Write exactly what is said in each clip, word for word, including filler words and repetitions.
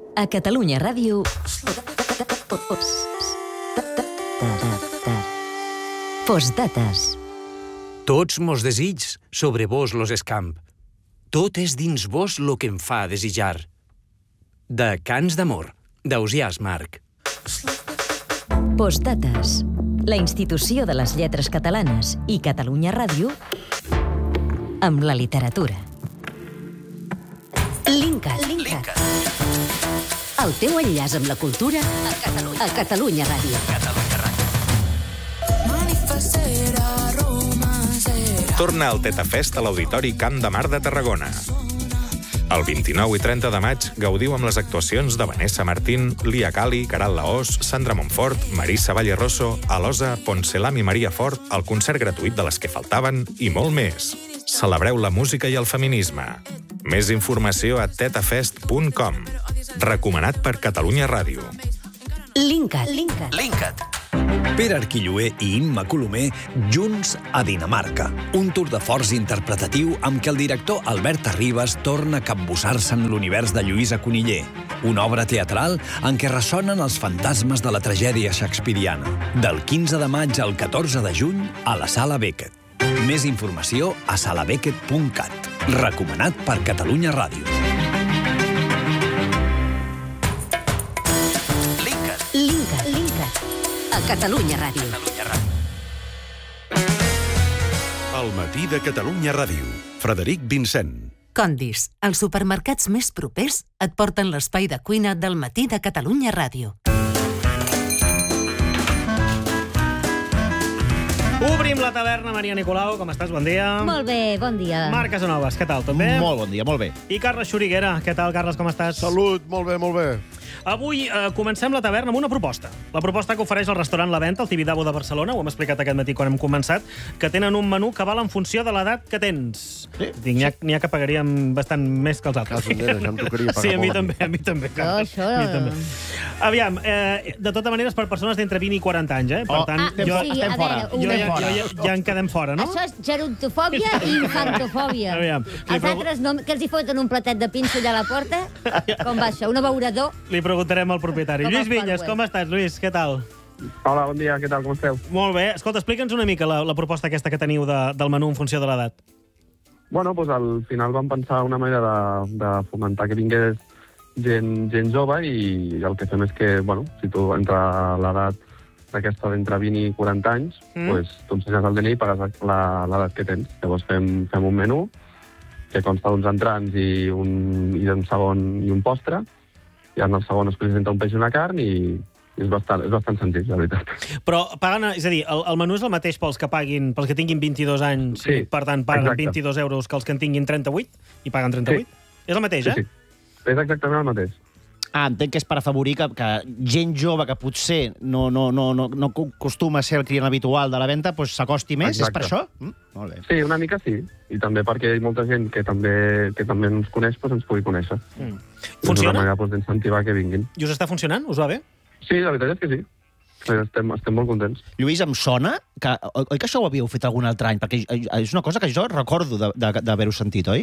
A Catalunya Ràdio... Postdates. Tots mos desigs sobre vos los escamp. Tot és dins vos lo que em fa desitjar. De Cants d'amor, d'Ausiàs Marc. Postdates. La institució de les lletres catalanes i Catalunya Ràdio amb la literatura. Linkat. Linkat. El teu enllaç amb la cultura a Catalunya, a Catalunya Ràdio. Catalunya Ràdio. Torna al Tetafest a l'Auditori Camp de Mar de Tarragona. El vint-i-nou i trenta de maig gaudiu amb les actuacions de Vanessa Martín, Lia Cali, Caral Laós, Sandra Montfort, Marisa Valleroso, Alosa, Poncelam i Maria Fort, el concert gratuït de Les que faltaven i molt més. Celebreu la música i el feminisme. Més informació a tetafest punt com. Recomanat per Catalunya Ràdio. Linkat. Linkat. Linkat. Pere Arquilloé i Imma Colomer junts a Dinamarca. Un tour de forç interpretatiu amb què el director Albert Arribas torna a capbussar-se en l'univers de Lluïsa Coniller. Una obra teatral en què ressonen els fantasmes de la tragèdia shakespeariana. Del quinze de maig al catorze de juny a la Sala Beckett. Més informació a sala beckett punt cat. Recomanat per Catalunya Ràdio. Linkat. Linkat. Linkat. A Catalunya Ràdio. El matí de Catalunya Ràdio. Frederic Vincent. Condis, els supermercats més propers et porten l'espai de cuina del matí de Catalunya Ràdio. Obrim la taverna, Maria Nicolau, com estàs? Bon dia. Molt bé, bon dia. Marc Casanovas, què tal? Tot bé? Molt bon dia, molt bé. I Carles Xuriguera, què tal, Carles, com estàs? Salut, molt bé, molt bé. Avui eh, comencem la taverna amb una proposta. La proposta que ofereix el restaurant La Venta, al Tibidabo de Barcelona, ho hem explicat aquest matí quan hem començat, que tenen un menú que val en funció de l'edat que tens. Sí. Dic, n'hi ha, n'hi ha que pagaríem bastant més que els altres. Cas, nena, ja em tocaria pagar Sí, a mi molt. també, a mi també, Carles. això- A mi també. Aviam, eh, de tota manera és per persones d'entre vint i quaranta anys, eh? Per Oh, tant, ah, estem jo, fora, sí, estem a fora. veure, jo, una ja, cosa. jo ja, ja en quedem fora, no? Això és gerontofòbia i infantofòbia. Aviam, li Els pregu- altres no, que els hi foten un platet de pinso allà a la porta? Com va això? Un abeurador? Li preguntarem al propietari. Com Lluís el Vinyes, Parkway. com estàs, Lluís? Què tal? Hola, bon dia, què tal, com esteu? Molt bé. Escolta, explica'ns una mica la, la proposta aquesta que teniu de, del menú en funció de l'edat. Bueno, doncs al final vam pensar una manera de, de fomentar que vingués gent, gent jove i el que fem és que, bueno, si tu entre l'edat d'aquesta d'entre vint i quaranta anys, Mm. pues, tu ensenyes el D N I i pagues la- l'edat que tens. Llavors fem, fem un menú que consta d'uns entrants i un, i un segon i un postre, i en el segon es presenta un peix i una carn i és bastant, és bastant senzill, la veritat. Però paguen, és a dir, el, el menú és el mateix pels que paguin, pels que tinguin vint-i-dos anys, Sí, i per tant paguen exacte. vint-i-dos euros que els que en tinguin trenta-vuit i paguen trenta-vuit? És el mateix, Sí, eh? sí. És exactament el mateix. Ah, entenc que és per afavorir que, que gent jove que potser no, no, no, no, no acostuma a ser el client habitual de la venta doncs s'acosti més, Exacte. és per això? Mm, molt bé. Sí, una mica sí. I també perquè hi ha molta gent que també, que també ens coneix, doncs ens pugui conèixer. Mm. És una Funciona? manera doncs, d'incentivar que vinguin. I us està funcionant? Us va bé? Sí, la veritat és que sí. Sí, Estem, estem molt contents. Lluís, em sona que... Oi oi que això ho havíeu fet algun altre any? Perquè és una cosa que jo recordo de- de- d'haver-ho sentit, oi?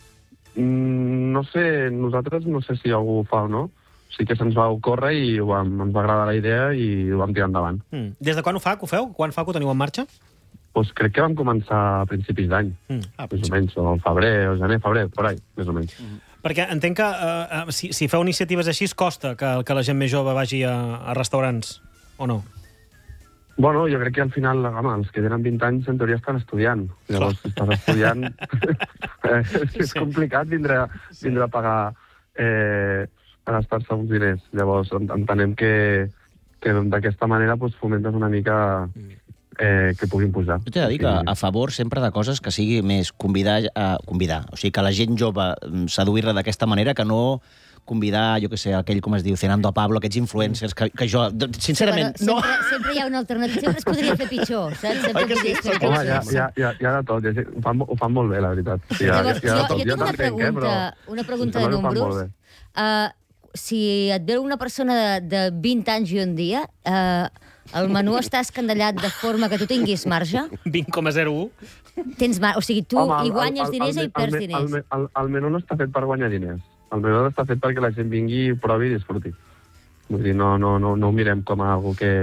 Mm, no sé, nosaltres no sé si algú ho fa o no. Sí que se'ns va ocórrer i ho vam, ens va agradar la idea i ho vam tirar endavant. Mm. Des de quan ho fa, que ho feu? Quan fa que ho teniu en marxa? Pues crec que vam començar a principis d'any, Mm. Ah, més o menys, o al febrer, o gener, febrer, por ahí, més o menys. Perquè entenc que eh, eh, si, si feu iniciatives així es costa que, que la gent més jove vagi a, a restaurants, o no? Bueno, jo crec que al final, home, els que tenen vint anys en teoria estan estudiant. Llavors, si estàs estudiant, eh, és Sí. complicat vindre, vindre a pagar, eh, a gastar-se uns diners. Llavors, en- entenem que, que d'aquesta manera doncs, fomentes una mica eh, que puguin pujar. Jo t'he de dir que a favor sempre de coses que sigui més convidar a convidar. O sigui, que la gent jove mm, seduir-la d'aquesta manera que no convidar, jo què sé, aquell, com es diu, Cenando a Pablo, aquests influencers, que, que jo, sincerament, Bueno, no... sempre, sempre hi ha una alternativa. Sempre es podria fer pitjor, saps? Sempre Oi que sí? podries fer Home, pitjor. hi ha, hi, ha, hi, ha, hi ha de tot. Hi ha, gent- ho, fan, ho fan molt bé, la veritat. Sí, hi ha, Llavors, hi ha jo, de tot. jo tinc una també entenc, eh, pregunta, una pregunta de em sembla que ho fan números. molt bé. Uh, si et veu una persona de, de vint anys i un dia, uh, el menú està escandallat de forma que tu tinguis marge? vint coma zero u? Tens mar... O sigui, tu Home, hi el- guanyes el- diners el, i hi perds el, diners. El, el, el menú no està fet per guanyar diners. El menú està fet perquè la gent vingui, provi i disfruti. Vull dir, no, no, no, no ho mirem com a algo que...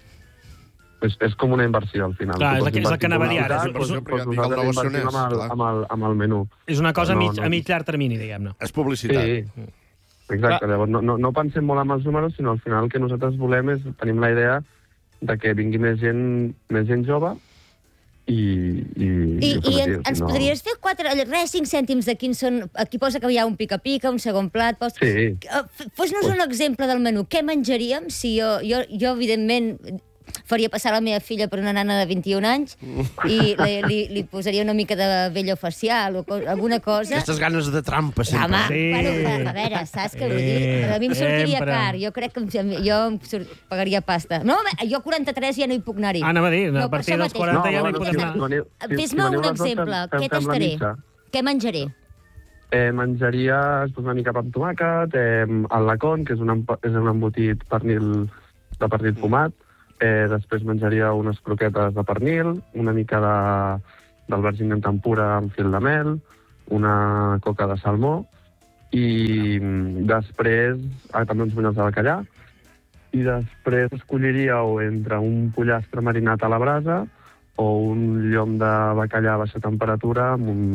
És, és com una inversió, al final. Clar, és el que, és el que anava a dir ara. És, Doncs, és, doncs nosaltres invertim amb el, amb, el, amb el menú. és una cosa a no, mig, no. a mig llarg termini, diguem-ne. És publicitat. Sí, exacte. Clar. Llavors, no, no, no pensem molt en els números, sinó al final el que nosaltres volem és, tenim la idea de que vingui més gent, més gent jove i... I, I, i en, no... ens podries fer quatre, res, cinc cèntims de quins són... Aquí posa que hi ha un pica-pica, un segon plat... Posa... Sí. Fos-nos un exemple del menú. Què menjaríem si jo, jo, jo evidentment, faria passar la meva filla per una nana de vint-i-un anys i li, li, li posaria una mica de vello facial o co alguna cosa... Aquestes ganes de trampa, sempre. Home, Sí. bueno, a veure, saps què vull dir? A mi em sortiria Sempre. car. Jo crec que em, jo em surt, pagaria pasta. No, home, jo quaranta-tres ja no hi puc anar-hi. Anava a dir, a No, per partir això dels mateix. quaranta ja no hi bueno, podem si- anar. si veniu- si- si Fes-me veniu un les dos, exemple. fem- Què fem la tastaré? mitja. Què menjaré? Eh, menjaria doncs, una mica pa amb tomàquet, eh, el lacón, que és un, emp- és un embotit pernil de pernil fumat, eh, després menjaria unes croquetes de pernil, una mica de, d'albergín en tempura amb fil de mel, una coca de salmó, i mm, després ah, també uns bunyals de bacallà, i després escolliria o entre un pollastre marinat a la brasa o un llom de bacallà a baixa temperatura amb, un,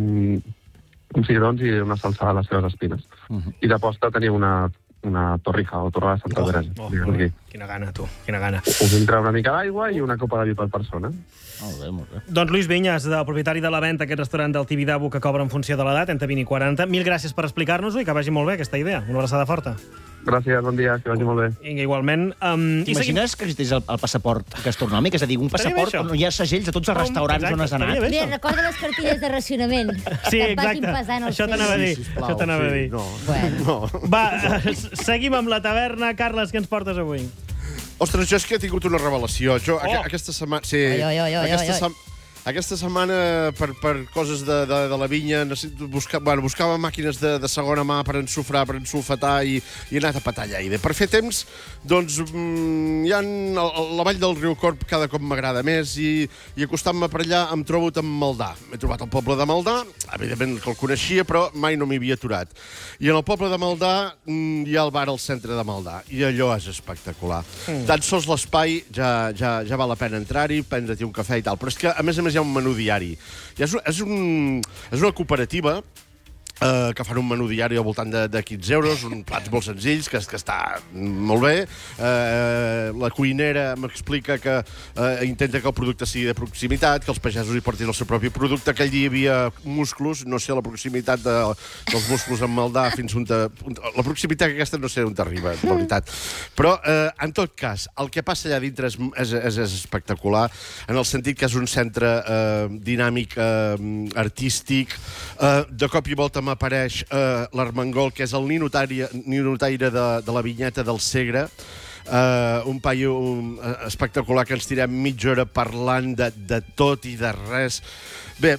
amb uns cigrons i una salsa de les seves espines. Uh -huh. I de postre tenia una, una torrija o torrada de Santa Oh, Teresa. oh, diguem aquí. quina gana, tu, quina gana. Us entra una mica d'aigua i una copa de vi per persona. Molt bé, molt bé. Doncs Lluís Vinyes, del propietari de la venda, aquest restaurant del Tibidabo que cobra en funció de l'edat, entre vint i quaranta. Mil gràcies per explicar-nos-ho i que vagi molt bé aquesta idea. Una abraçada forta. Gràcies, bon dia, que vagi molt bé. I igualment... Um, T'imagines que existeix el, el passaport gastronòmic? És a dir, un Estaria bé, passaport això. on hi ha segells de tots els restaurants Exacte, on has anat. estaria bé. Bé, recorda les cartilles de racionament. Sí, que et vagin exacte. pesant els Això t'anava a dir. fills. Sí, sisplau, Això t'anava a sí, dir. no. Bueno. No. Va, seguim amb la taverna. Carles, què ens portes avui? Ostres, jo és que he tingut una revelació. Jo, oh. aquesta setmana... Sí, Ai, ai, ai, ai, aquesta, ai. Sem aquesta setmana, per, per coses de, de, de la vinya, necessito buscar, bueno, buscava màquines de, de segona mà per ensofrar, per ensulfatar, i, i he anat a petar Lleida. Per fer temps, doncs, mm, hi ha el, la vall del riu Corb cada cop m'agrada més, i, i acostant-me per allà em trobo amb Maldà. M'he trobat el poble de Maldà, evidentment que el coneixia, però mai no m'hi havia aturat. I en el poble de Maldà mm, hi ha el bar al centre de Maldà, i allò és espectacular. Mm. Tan sols l'espai ja, ja, ja val la pena entrar-hi, prendre-t'hi un cafè i tal, però és que, a més a més, hi ha un menú diari. I és, és, un, és una cooperativa eh, que fan un menú diari al voltant de, de quinze euros, uns plats molt senzills, que, que està molt bé. Eh, la cuinera m'explica que eh, intenta que el producte sigui de proximitat, que els pagesos hi portin el seu propi producte. Aquell dia hi havia musclos, no sé la proximitat de, dels musclos amb Maldà fins on... Te, la proximitat aquesta no sé on t'arriba, de veritat. Però, eh, en tot cas, el que passa allà dintre és, és, és, és espectacular, en el sentit que és un centre eh, dinàmic, eh, artístic. Eh, de cop i volta m'apareix eh, l'Armengol, que és el ninotaire, ninotaire de, de la vinyeta del Segre, Uh, un paio um, espectacular que ens tirem mitja hora parlant de, de tot i de res. Bé,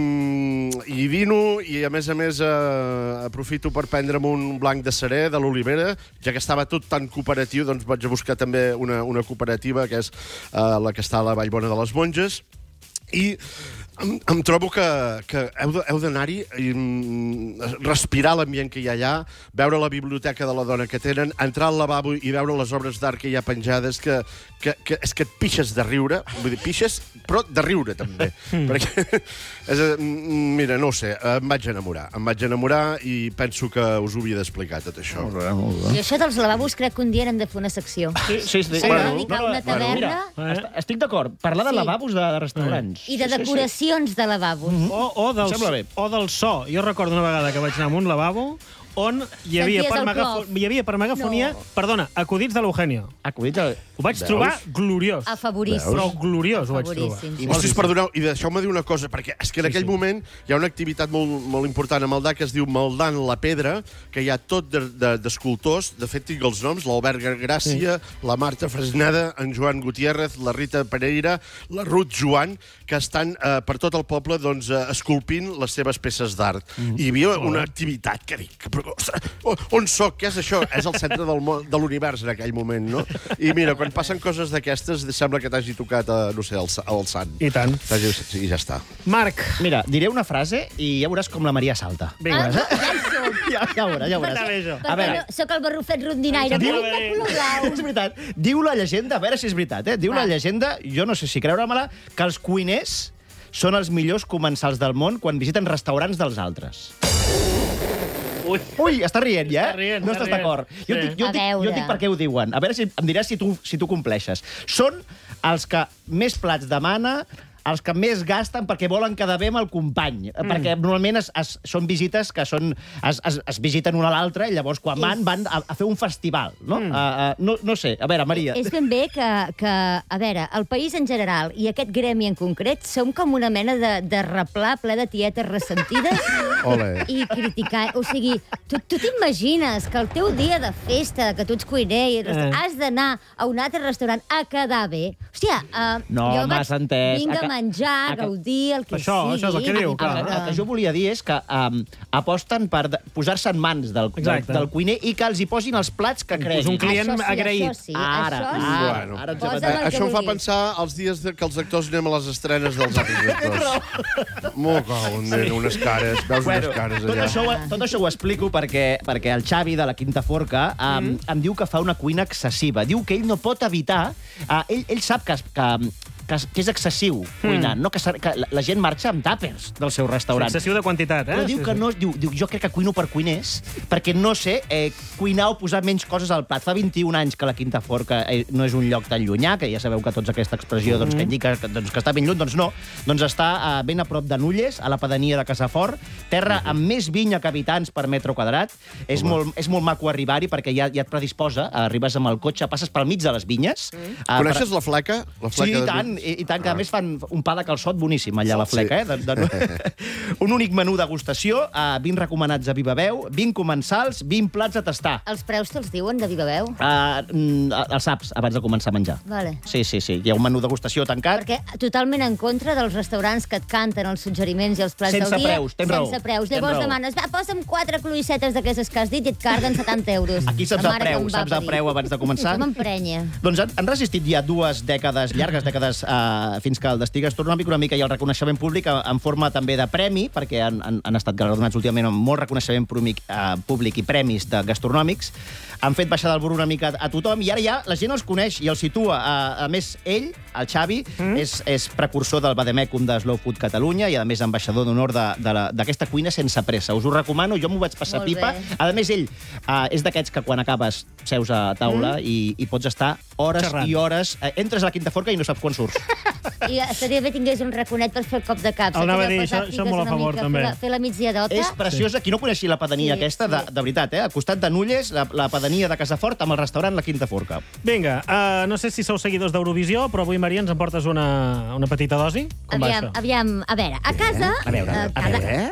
mm, i vino, i a més a més uh, aprofito per prendre'm un blanc de cerer de l'Olivera, ja que estava tot tan cooperatiu, doncs vaig a buscar també una, una cooperativa, que és uh, la que està a la Vallbona de les Monges, i em, em trobo que, que heu d'anar-hi, respirar l'ambient que hi ha allà, veure la biblioteca de la dona que tenen, entrar al lavabo i veure les obres d'art que hi ha penjades, que, que, que és que et pixes de riure, vull dir, pixes, però de riure també. Mm. Perquè, és, mira, no ho sé, em vaig enamorar, em vaig enamorar i penso que us ho havia d'explicar, tot això. Molt bé, molt bé. I això dels lavabos crec que un dia n'hem de fer una secció. Sí, sí, sí. S'ha de dedicar una taverna Mira, est- estic d'acord. Parlar de Sí. lavabos de, de restaurants. i de Sí, sí, sí. decoracions de lavabos. O, o, del, Sembla bé. o del so. Jo recordo una vegada que vaig anar a un lavabo on hi havia, Senties per, el megafo plof. hi havia per megafonia... No. Perdona, acudits de l'Eugenio. Acudits al... Ho vaig Veus? trobar gloriós. Afavoríssim. Però gloriós ho vaig trobar. Afavoríssim. I molt Ostres, perdoneu, i deixeu-me dir una cosa, perquè és que en Sí, aquell sí. moment hi ha una activitat molt, molt important a Maldà que es diu Maldà en la Pedra, que hi ha tot d'escultors, de, de fet tinc els noms, l'Albert Gràcia, sí. la Marta Fresneda, en Joan Gutiérrez, la Rita Pereira, la Ruth Joan, que estan eh, per tot el poble doncs, eh, esculpint les seves peces d'art. Mm. I hi havia una activitat que dic, però, on soc? Què és això? És el centre del món, de l'univers en aquell moment, no? I mira, quan passen coses d'aquestes, sembla que t'hagi tocat, a, no sé, el, el sant. I tant. I ja està. Marc. Mira, diré una frase i ja veuràs com la Maria salta. Vinga. Ah, ja hi som. Ja, ja ho veuràs, ja ho veuràs. Perquè no, soc el barrufet rondinaire, però de color blau. És veritat. Diu la llegenda, a veure si és veritat, eh? Diu Va. la llegenda, jo no sé si creure-me-la, que els cuiners són els millors comensals del món quan visiten restaurants dels altres. Ui, Ui, està rient, ja? Està rient, no està estàs rient. d'acord. Jo, Sí. et dic, jo, A et dic, jo veure. et dic per què ho diuen. A veure si em diràs si tu, si tu compleixes. Són els que més plats demana, els que més gasten perquè volen quedar bé amb el company. Mm. Perquè normalment es, es, són visites que són, es, es, es visiten un a l'altre i llavors quan van, van a, a fer un festival. No? Mm. Uh, uh, no, no sé, a veure, Maria... És ben bé que, que, a veure, el país en general i aquest gremi en concret som com una mena de, de replà ple de tietes ressentides Ole. i criticar... O sigui, tu, tu t'imagines que el teu dia de festa, que tu ets cuiner, i Eh. has d'anar a un altre restaurant a quedar bé? Hòstia, uh, No, jo m'has vaig entès. vinc A a que- menjar, a que- gaudir, el que Això, sigui. això és el que diu, clar. El, el que jo volia dir és que um, aposten per de- posar-se en mans del, del, Exacte. del cuiner i que els hi posin els plats que Inclús creguin. un client Això sí, agraït. Això sí, Ara, això sí. ara, Bueno. ara ens Posa'm apretem. el que Això em fa vulguis. pensar els dies de, que els actors anem a les estrenes dels altres actors. M'ho cago, nen, unes cares. Veus Bueno, unes cares tot, allà. això, ho- tot això ho explico perquè, perquè el Xavi de la Quinta Forca um, mm. em diu que fa una cuina excessiva. Diu que ell no pot evitar... Uh, ell, ell sap que, que, que, que és excessiu cuinant, mm. no? que, s'ha- que la, la gent marxa amb tàpers del seu restaurant. Excessiu de quantitat, eh? Però diu Sí, que sí. no... Diu, diu, jo crec que cuino per cuiners, perquè no sé eh, cuinar o posar menys coses al plat. Fa vint-i-un anys que la Quinta Forca eh, no és un lloc tan llunyà, que ja sabeu que tots aquesta expressió doncs, que indica que, doncs, que està ben lluny, doncs no. Doncs està eh, ben a prop de Nulles, a la pedania de Casafort, terra amb més vinya que habitants per metre quadrat. És molt, és molt maco arribar-hi perquè ja, ja et predisposa, arribes amb el cotxe, passes pel mig de les vinyes. Mm. Uh, Coneixes la fleca? La Sí, fleca i de- tant, i, i tant, que a més fan un pa de calçot boníssim allà a la Sí. fleca, eh? De, de... un únic menú degustació, uh, vint recomanats a viva veu, vint comensals, vint plats a tastar. Els preus te'ls diuen de viva veu? Uh, els saps abans de començar a menjar. Vale. Sí, sí, sí. Hi ha un menú degustació tancat. Perquè totalment en contra dels restaurants que et canten els suggeriments i els plats Sense del dia. preus, tens raó. Sense preus. Tens Llavors raó. demanes, va, posa'm quatre cloïssetes d'aquestes que has dit i et carden setanta euros. Aquí saps La el mare que preu, em va saps el parir. preu abans de començar. Això m'emprenya. Doncs han, han resistit ja dues dècades, llargues dècades, uh, fins que el destí gastronòmic una mica i el reconeixement públic eh, en forma també de premi, perquè han, han, han estat galardonats últimament amb molt reconeixement públic, uh, públic i premis de gastronòmics. Han fet baixar del burro una mica a tothom i ara ja la gent els coneix i els situa. Uh, a més, ell, el Xavi, mm. és, és precursor del Vademecum de Slow Food Catalunya i, a més, ambaixador d'honor d'aquesta cuina sense pressa. Us ho recomano, jo m'ho vaig passar Molt pipa. bé. A més, ell uh, és d'aquests que quan acabes seus a taula mm. i, i pots estar hores Xerrant. i hores. Uh, entres a la Quinta Forca i no saps quan surts. I estaria bé tingués un raconet per fer el cop de cap. El anava a Saps allò, dir, posar això- això figues molt a una favor, mica, també. Fer la, fer la migdiadota. És preciosa. Qui no coneixi la pedania Sí, aquesta, sí. de, de veritat, eh? Al costat de Nulles, la, la pedania de Casafort amb el restaurant La Quinta Forca. Vinga, uh, no sé si sou seguidors d'Eurovisió, però avui, Maria, ens en portes una, una petita dosi? Com va Aviam, això? aviam, a veure, a casa... A veure, eh, a cada- veure...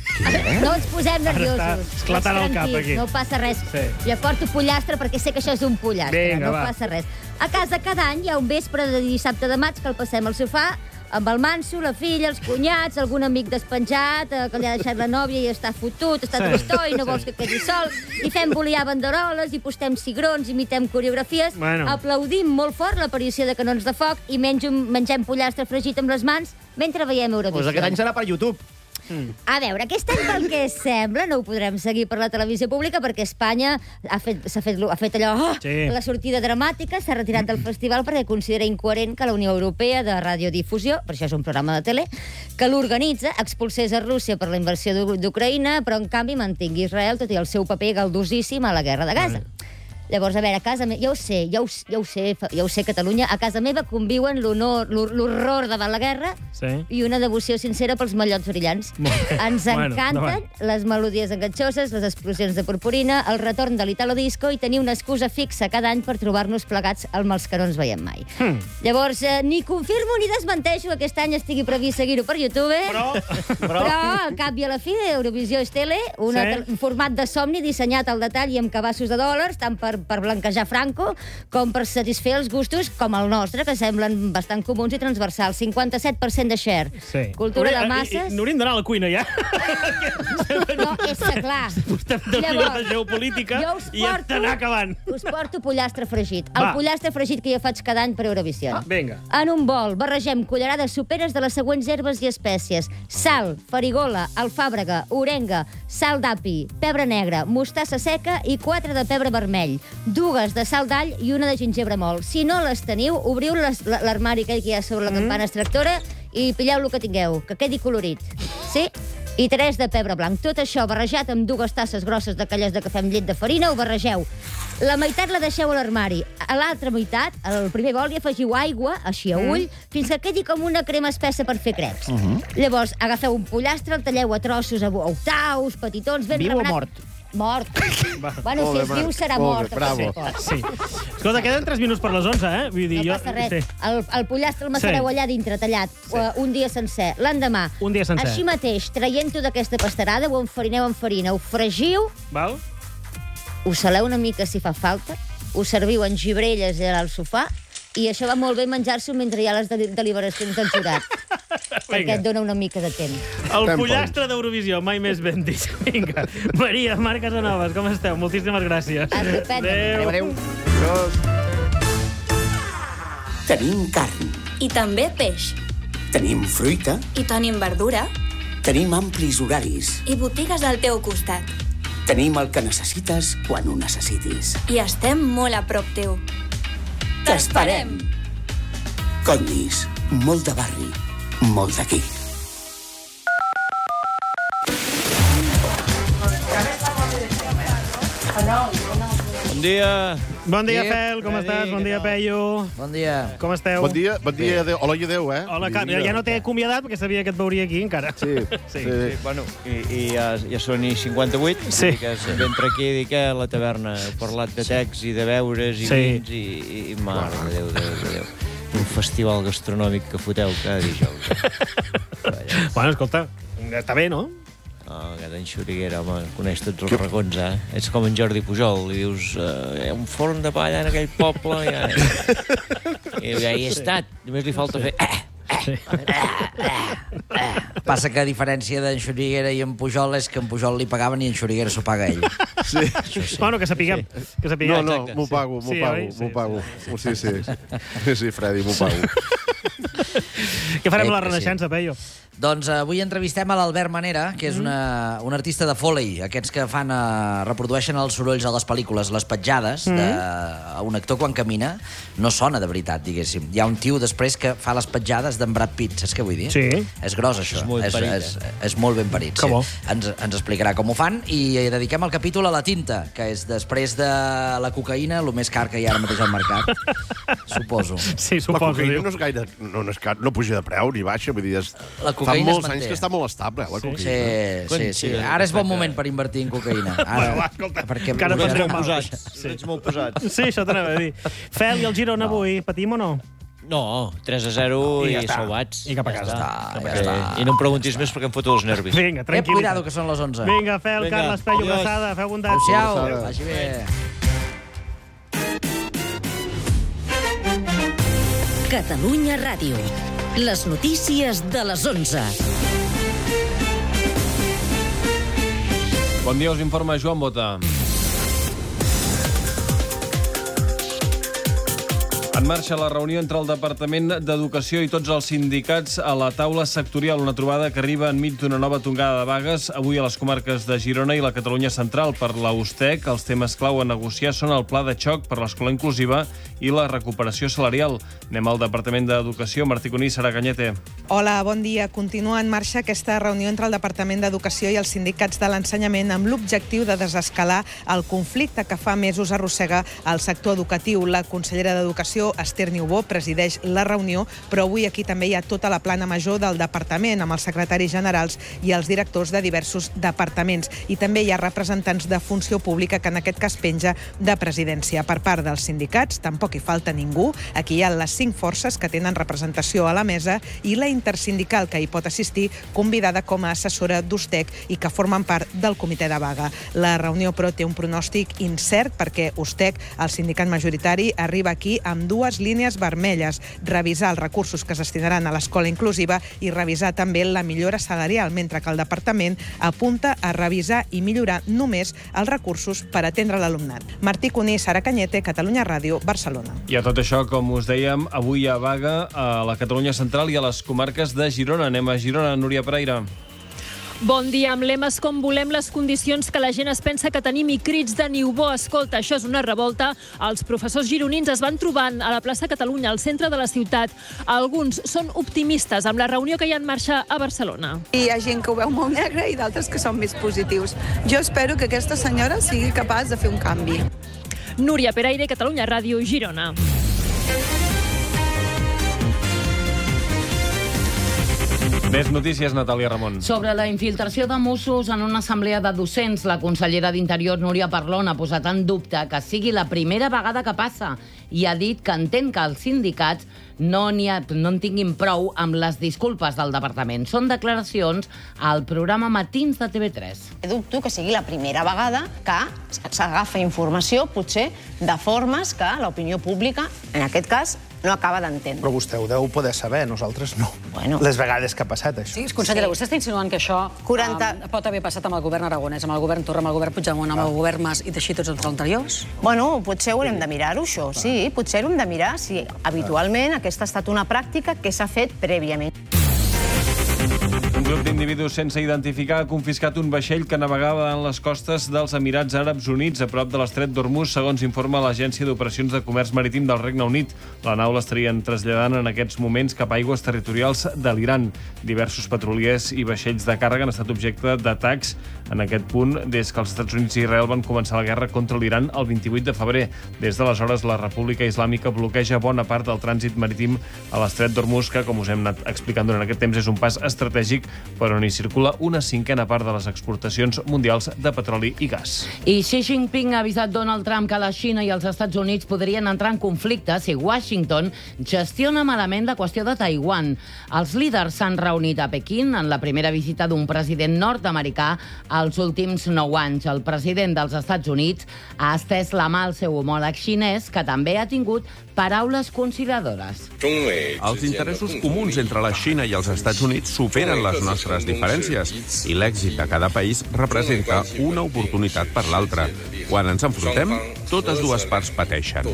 No ens posem nerviosos. Ara està esclatant el cap, Tranquils, aquí. No passa res. Sí. Jo porto pollastre perquè sé que això és un pollastre. Vinga, no va. passa res. A casa cada any hi ha un vespre de dissabte de maig que el passem al sofà amb el manso, la filla, els cunyats, algun amic despenjat, eh, que li ha deixat la nòvia i està fotut, està Sí, tristoi, no sí. vols que quedi sol, i fem volar banderoles, i postem cigrons, imitem coreografies, Bueno. aplaudim molt fort l'aparició de canons de foc i mengem, mengem pollastre fregit amb les mans mentre veiem Eurovisió. Doncs aquest any serà per YouTube. A veure, aquest any, pel que sembla, no ho podrem seguir per la televisió pública perquè Espanya ha fet, s'ha fet, ha fet allò, oh, Sí. la sortida dramàtica, s'ha retirat del festival perquè considera incoherent que la Unió Europea de Radiodifusió, per això és un programa de tele, que l'organitza, expulsés a Rússia per la invasió d'U- d'Ucraïna, però en canvi mantingui Israel, tot i el seu paper galdosíssim a la guerra de Gaza. Llavors, a veure, a casa meva, ja ho sé, ja ho, ja ho sé, ja ho sé, Catalunya, a casa meva conviuen l'honor, l'hor- l'horror davant la guerra Sí. i una devoció sincera pels mallots brillants. Molt bé. Ens Bueno, encanten endavant. les melodies enganxoses, les explosions de purpurina, el retorn de l'Italo Disco i tenir una excusa fixa cada any per trobar-nos plegats amb els que no ens veiem mai. Hmm. Llavors, eh, ni confirmo ni desmenteixo que aquest any estigui previst seguir-ho per YouTube, Però... però al cap i a la fi, Eurovisió és tele, una Sí. tel- un format de somni dissenyat al detall i amb cabassos de dòlars, tant per per, per blanquejar Franco com per satisfer els gustos com el nostre, que semblen bastant comuns i transversals. cinquanta-set per cent de share. Sí. Cultura Hauria- de masses... i- i N'hauríem d'anar a la cuina, ja. No, és que clar. Estem de Llavors, de geopolítica jo us i hem porto- d'anar acabant. Us porto pollastre fregit. El Va. pollastre fregit que jo faig cada any per Eurovisió. Vinga. En un bol barregem cullerades soperes de les següents herbes i espècies: sal, farigola, alfàbrega, orenga, sal d'api, pebre negre, mostassa seca i quatre de pebre vermell, dues de sal d'all i una de gingebre mòlt. Si no les teniu, obriu les- l'armari aquell que hi ha sobre la campana extractora i pilleu el que tingueu, que quedi colorit. Sí? I tres de pebre blanc. Tot això barrejat amb dues tasses grosses d'aquelles de cafè amb llet de farina, ho barregeu. La meitat la deixeu a l'armari. A l'altra meitat, al primer bol, hi afegiu aigua, així a ull, fins que quedi com una crema espessa per fer creps. Llavors, agafeu un pollastre, el talleu a trossos, a octaus, petitons, ben Viu o remenat. mort? Mort. Bueno, Molt si bé, és viu Marc. serà Molt mort. bé, bravo. per Sí. Escolta, queden tres minuts per les onze, eh? Vull dir, No jo... passa res. Sí. El, el pollastre el macereu Sí. allà dintre, tallat, sí. un dia sencer. L'endemà, Un dia sencer. així mateix, traient-ho d'aquesta pastarada, ho enfarineu amb farina, ho fregiu, Val? ho saleu una mica si fa falta, ho serviu en gibrelles al sofà, i això va molt bé menjar-s'ho mentre hi ha les deli- deliberacions del jurat, perquè et dona una mica de temps. El Fem pollastre d'Eurovisió, mai més ben dit. Vinga. Maria, Marc Casanovas, com esteu? Moltíssimes gràcies. Estupendo. Adéu. Adéu. Tenim carn, I també peix. tenim fruita, I tenim verdura. tenim amplis horaris, I botigues al teu costat. tenim el que necessites quan ho necessitis. I estem molt a prop teu. T'esperem! Condis, molt de barri, molt d'aquí. Bon dia. Bon dia, Sí, Fel, com Freddy, estàs? Bon què dia, tal? Peyu. Bon dia. Com esteu? Bon dia, bon dia, adéu. Hola i adéu, eh? Hola, Carme. Ja no t'he acomiadat perquè sabia que et veuria aquí encara. Sí, sí. sí. Sí, bueno, i, i ja, ja són i cinquanta-vuit, Sí. sí. que d'entre aquí dic que a la taverna heu parlat de text i de beures i Sí. vins i, i, i mare de Déu, Déu, de Déu. Un festival gastronòmic que foteu cada dijous. Bueno, escolta, està bé, no? Oh, aquest en Xuriguera, home, coneix tots els racons, eh? Ets com en Jordi Pujol, li dius, uh, hi ha un forn de pa allà en aquell poble, ja... I ja hi he estat, només li falta fer... Passa que a diferència d'en Xuriguera i en Pujol és que en Pujol li pagaven i en Xuriguera s'ho paga ell. Sí. Bueno, que sapiguem. Que sapiguem. No, no, Exacte. m'ho pago, m'ho Sí, pago, oi? m'ho pago. Sí, sí. Sí, sí, Freddy, m'ho pago. Què farem Eh, a la que sí. Renaixença, Peyu? Doncs avui entrevistem a l'Albert Manera, que és una, un artista de Foley, aquests que fan uh, reprodueixen els sorolls a les pel·lícules, les petjades, de, a un actor quan camina, no sona de veritat, diguéssim. Hi ha un tio després que fa les petjades d'en Brad Pitt, saps què vull dir? Sí. És gros, això. És molt és, parit, és, és molt ben parit. Que bo. Ens, ens explicarà com ho fan i dediquem el capítol a la tinta, que és després de la cocaïna, el més car que hi ha ara mateix al mercat, suposo. Sí, La suposo. cocaïna diu. no és gaire... No, no, és car, no puja de preu ni baixa, vull dir, és, La fa cocaïna es molts manté. anys que està molt estable, la Sí, cocaïna. sí, sí. Ara és bon moment per invertir en cocaïna. Ara, Bueno, va, escolta, perquè encara Veig prendrem molt mal. posats, Sí. veig molt posats. Sí, això t'anava a dir. Fel, i el Girona avui, patim o no? No, tres a zero I i, ja està. salvats. I cap a casa. Ja està, Cap a ja casa. està. I no em preguntis més perquè em foto els nervis. Vinga, Eh, tranquil·litat. cuidado, que són les onze. Vinga, Fel, Vinga, Carles, Peyu, adiós. abraçada, feu bondat. Adéu-siau, Adéu. vagi bé. Catalunya Ràdio. Les notícies de les onze. Bon dia, us informa Joan Bota. En marxa la reunió entre el Departament d'Educació i tots els sindicats a la taula sectorial, una trobada que arriba enmig d'una nova tongada de vagues avui a les comarques de Girona i la Catalunya Central. Per la U S T E C, els temes clau a negociar són el pla de xoc per l'escola inclusiva i la recuperació salarial. Anem al Departament d'Educació. Martí Cuní, Sara Cañete. Hola, bon dia. Continua en marxa aquesta reunió entre el Departament d'Educació i els sindicats de l'ensenyament amb l'objectiu de desescalar el conflicte que fa mesos arrossega el sector educatiu. La consellera d'Educació, d'Educació, Esther Niubó, presideix la reunió, però avui aquí també hi ha tota la plana major del departament, amb els secretaris generals i els directors de diversos departaments. I també hi ha representants de funció pública, que en aquest cas penja de presidència. Per part dels sindicats tampoc hi falta ningú. Aquí hi ha les cinc forces que tenen representació a la mesa i la intersindical que hi pot assistir, convidada com a assessora d'Ustec i que formen part del comitè de vaga. La reunió, però, té un pronòstic incert perquè Ustec, el sindicat majoritari, arriba aquí amb dues línies vermelles: revisar els recursos que es destinaran a l'escola inclusiva i revisar també la millora salarial, mentre que el departament apunta a revisar i millorar només els recursos per atendre l'alumnat. Martí Cuní, Sara Cañete, Catalunya Ràdio, Barcelona. I a tot això, com us dèiem, avui hi ha vaga a la Catalunya Central i a les comarques de Girona. Anem a Girona, Núria Pereira. Bon dia. Amb lemes com volem les condicions que la gent es pensa que tenim i crits de Niubó, escolta, això és una revolta, els professors gironins es van trobant a la plaça Catalunya, al centre de la ciutat. Alguns són optimistes amb la reunió que hi ha en marxa a Barcelona. Hi ha gent que ho veu molt negre i d'altres que són més positius. Jo espero que aquesta senyora sigui capaç de fer un canvi. Núria Pereira, Catalunya Ràdio, Girona. Més notícies, Natàlia Ramon. Sobre la infiltració de Mossos en una assemblea de docents, la consellera d'Interior, Núria Parlon, ha posat en dubte que sigui la primera vegada que passa i ha dit que entén que els sindicats no, ha, no en tinguin prou amb les disculpes del departament. Són declaracions al programa Matins de T V tres. Dubto que sigui la primera vegada que s'agafa informació, potser, de formes que l'opinió pública, en aquest cas, no acaba d'entendre. Però vostè ho deu poder saber, nosaltres no. Bueno. Les vegades que ha passat això. Sí, consellera, vostè està insinuant que això quaranta... um, pot haver passat amb el govern aragonès, amb el govern Torra, amb el govern Puigdemont, amb el govern Mas i teixir tots els anteriors? Bueno, potser haurem de mirar-ho, això, sí. Potser haurem de mirar si habitualment aquesta ha estat una pràctica que s'ha fet prèviament. Un grup d'individus sense identificar ha confiscat un vaixell que navegava en les costes dels Emirats Àrabs Units, a prop de l'estret d'Hormuz, segons informa l'Agència d'Operacions de Comerç Marítim del Regne Unit. La nau l'estarien traslladant en aquests moments cap a aigües territorials de l'Iran. Diversos petroliers i vaixells de càrrega han estat objecte d'atacs en aquest punt des que els Estats Units i Israel van començar la guerra contra l'Iran el vint-i-vuit de febrer. Des d'aleshores, la República Islàmica bloqueja bona part del trànsit marítim a l'estret d'Hormuz, que, com us hem anat explicant durant aquest temps, és un pas estratègic per on hi circula una cinquena part de les exportacions mundials de petroli i gas. I Xi Jinping ha avisat Donald Trump que la Xina i els Estats Units podrien entrar en conflicte si Washington gestiona malament la qüestió de Taiwan. Els líders s'han reunit a Pequín en la primera visita d'un president nord-americà als últims nou anys. El president dels Estats Units ha estès la mà al seu homòleg xinès, que també ha tingut paraules conciliadores. Els interessos comuns entre la Xina i els Estats Units superen les nostres diferències i l'èxit de cada país representa una oportunitat per l'altra. Quan ens enfrontem, totes dues parts pateixen.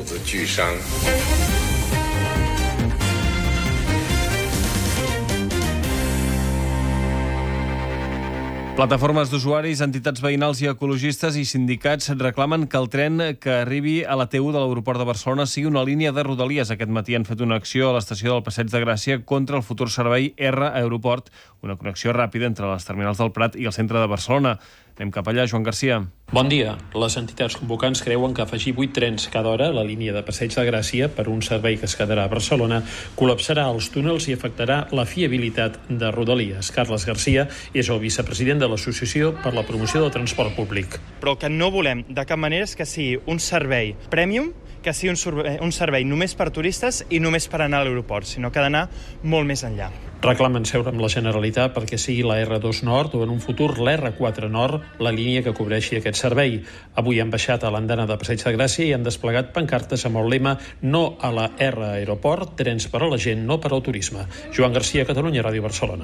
Plataformes d'usuaris, entitats veïnals i ecologistes i sindicats reclamen que el tren que arribi a la T u de l'aeroport de Barcelona sigui una línia de Rodalies. Aquest matí han fet una acció a l'estació del Passeig de Gràcia contra el futur servei R Aeroport, una connexió ràpida entre les terminals del Prat i el centre de Barcelona. Anem cap allà, Joan Garcia. Bon dia. Les entitats convocants creuen que afegir vuit trens cada hora a la línia de Passeig de Gràcia per un servei que es quedarà a Barcelona col·lapsarà els túnels i afectarà la fiabilitat de Rodalies. Carles Garcia és el vicepresident de l'Associació per la Promoció del Transport Públic. Però el que no volem de cap manera és que sigui un servei premium, que sigui un servei, un servei només per turistes i només per anar a l'aeroport, sinó que ha d'anar molt més enllà. Reclamen seure amb la Generalitat perquè sigui la R dos Nord o en un futur l'R quatre Nord la línia que cobreixi aquest servei. Avui han baixat a l'andana de Passeig de Gràcia i han desplegat pancartes amb el lema "No a la R Aeroport, trens per a la gent, no per al turisme". Joan Garcia, Catalunya Ràdio, Barcelona.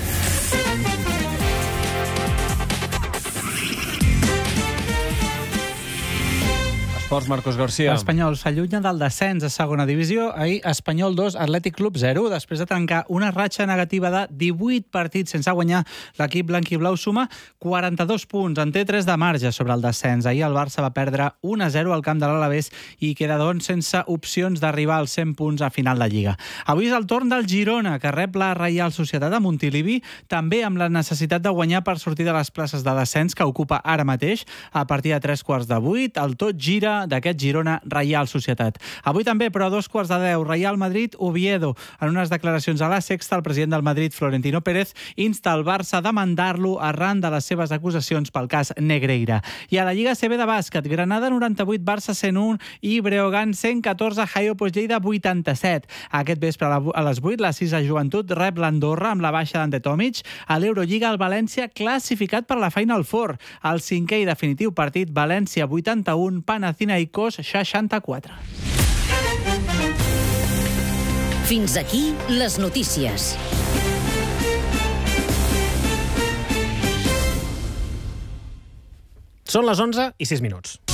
Esports, Marcos García. L'Espanyol s'allunya del descens a segona divisió. Ahir, Espanyol dos, Atlètic Club zero. Després de trencar una ratxa negativa de divuit partits sense guanyar, l'equip blanc-i-blau suma quaranta-dos punts. En té tres de marge sobre el descens. Ahir el Barça va perdre un a zero al camp de l'Alavés i queda, doncs, sense opcions d'arribar als cent punts a final de Lliga. Avui és el torn del Girona, que rep la Reial Societat de Montilivi, també amb la necessitat de guanyar per sortir de les places de descens que ocupa ara mateix. A partir de tres quarts de vuit, el tot gira dubte d'aquest Girona Reial Societat. Avui també, però a dos quarts de deu, Real Madrid Oviedo. En unes declaracions a La Sexta, el president del Madrid, Florentino Pérez, insta el Barça a demandar-lo arran de les seves acusacions pel cas Negreira. I a la Lliga C B de bàsquet, Granada noranta-vuit, Barça cent un i Breogán cent catorze, Jaiopo Lleida vuitanta-set. Aquest vespre a les vuit, la Sisa Joventut rep l'Andorra amb la baixa d'Ante Tomic. A l'Eurolliga, el València classificat per la Final Four. El cinquè i definitiu partit, València vuitanta-un, Panathinaikos seixanta-quatre. Fins aquí les notícies. Són les onze i sis minuts.